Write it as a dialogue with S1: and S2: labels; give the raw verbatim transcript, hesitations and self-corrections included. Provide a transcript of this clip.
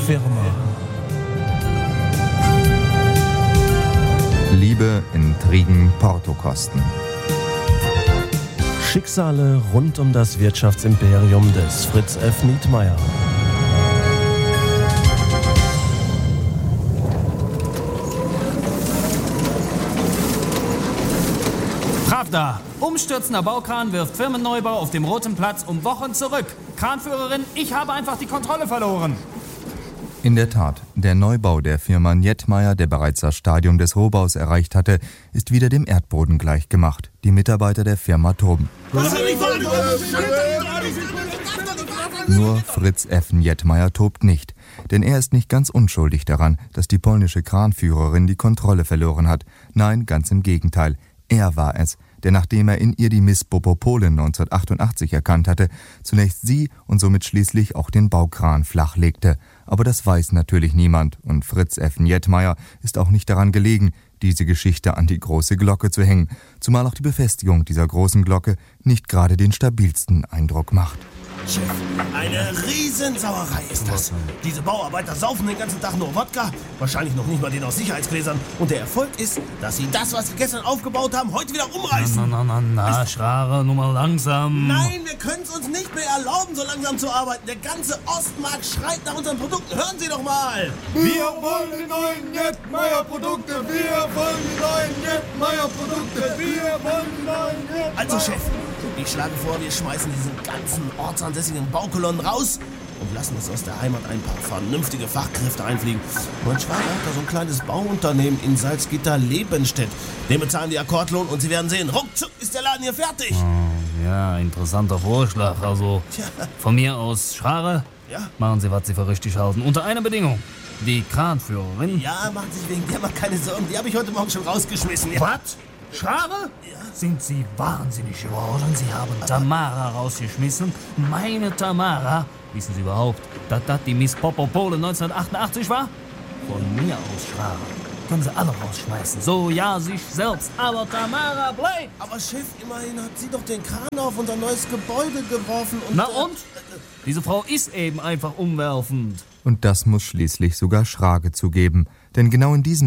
S1: Firma.
S2: Liebe, Intrigen, Portokosten.
S1: Schicksale rund um das Wirtschaftsimperium des Fritz F. Nietmeyer.
S3: Pravda. Umstürzender Baukran wirft Firmenneubau auf dem Roten Platz um Wochen zurück. Kranführerin, ich habe einfach die Kontrolle verloren.
S2: In der Tat, der Neubau der Firma Nietmeyer, der bereits das Stadium des Rohbaus erreicht hatte, ist wieder dem Erdboden gleichgemacht. Die Mitarbeiter der Firma toben. Nur Fritz F. Nietmeyer tobt nicht, denn er ist nicht ganz unschuldig daran, dass die polnische Kranführerin die Kontrolle verloren hat. Nein, ganz im Gegenteil. Er war es, der, nachdem er in ihr die Miss Popopolen neunzehnhundertachtundachtzig erkannt hatte, zunächst sie und somit schließlich auch den Baukran flachlegte. Aber das weiß natürlich niemand und Fritz F. Nietmeyer ist auch nicht daran gelegen, diese Geschichte an die große Glocke zu hängen, zumal auch die Befestigung dieser großen Glocke nicht gerade den stabilsten Eindruck macht.
S4: Chef, eine Riesensauerei ist das. Diese Bauarbeiter saufen den ganzen Tag nur Wodka, wahrscheinlich noch nicht mal den aus Sicherheitsgläsern. Und der Erfolg ist, dass sie das, was sie gestern aufgebaut haben, heute wieder umreißen.
S3: Na, na, na, na, Schrare, nur mal langsam.
S4: Nein, wir können es uns nicht mehr erlauben, so langsam zu arbeiten. Der ganze Ostmarkt schreit nach unseren Produkten. Hören Sie doch mal.
S5: Wir wollen die neuen Nietmeyer-Produkte. Wir wollen die neuen Nietmeyer-Produkte. Wir wollen die neuen Nietmeyer.
S4: Also, Chef, ich schlage vor, wir schmeißen diesen ganzen ortsansässigen Baukolonnen raus und lassen uns aus der Heimat ein paar vernünftige Fachkräfte einfliegen. Mein Schwager hat da so ein kleines Bauunternehmen in Salzgitter-Lebenstedt. Den bezahlen die Akkordlohn und Sie werden sehen, ruckzuck ist der Laden hier fertig.
S3: Oh, ja, interessanter Vorschlag. Also,
S4: Tja.
S3: von mir aus, Schrare,
S4: Ja?
S3: machen Sie, was Sie für richtig halten. Unter einer Bedingung. Die Kranführerin...
S4: Ja, machen Sie sich wegen der mal keine Sorgen. Die habe ich heute Morgen schon rausgeschmissen. Ja.
S3: Was? Schrare?
S4: Ja.
S3: Sind Sie wahnsinnig geworden? Sie haben Tamara rausgeschmissen. Meine Tamara. Wissen Sie überhaupt, dass das die Miss Popopolen neunzehnhundertachtundachtzig war? Von mir aus, Schrare. Können Sie alle rausschmeißen. So, ja, sich selbst. Aber Tamara bleibt.
S4: Aber Chef, immerhin hat sie doch den Kran auf unser neues Gebäude geworfen. Und,
S3: Na
S4: äh,
S3: und? Diese Frau ist eben einfach umwerfend.
S2: Und das muss schließlich sogar Schrage zugeben, denn genau in diesem